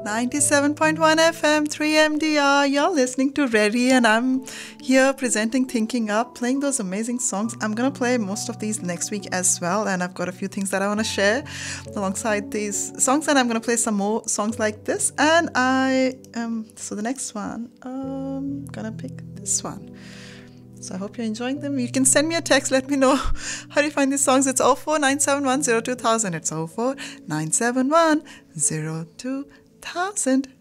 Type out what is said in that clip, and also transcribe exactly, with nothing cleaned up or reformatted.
ninety-seven point one F M, three M D R. You're listening to Rary, and I'm here presenting Thinking Up, playing those amazing songs. I'm going to play most of these next week as well, and I've got a few things that I want to share alongside these songs, and I'm going to play some more songs like this. And I, um, so the next one, I'm going to pick this one. So I hope you're enjoying them. You can send me a text. Let me know how do you find these songs. It's oh four nine seven one oh two thousand. It's oh four nine seven one oh two thousand.